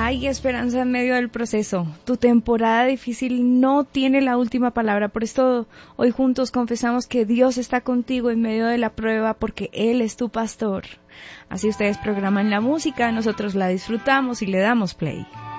Hay esperanza en medio del proceso. Tu temporada difícil no tiene la última palabra. Por esto hoy juntos confesamos que Dios está contigo en medio de la prueba porque Él es tu pastor. Así ustedes programan la música, nosotros la disfrutamos y le damos play.